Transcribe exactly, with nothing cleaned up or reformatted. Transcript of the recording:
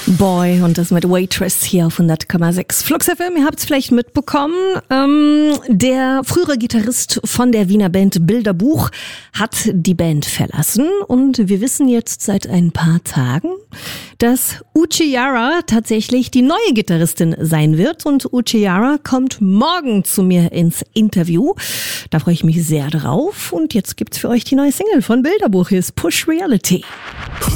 Boy und das mit Waitress hier auf hundert Komma sechs Flux F M. Ihr habt es vielleicht mitbekommen. Ähm, der frühere Gitarrist von der Wiener Band Bilderbuch hat die Band verlassen und wir wissen jetzt seit ein paar Tagen, dass Uchiara tatsächlich die neue Gitarristin sein wird und Uchiara kommt morgen zu mir ins Interview. Da freue ich mich sehr drauf und jetzt gibt's für euch die neue Single von Bilderbuch. Hier ist Push Reality.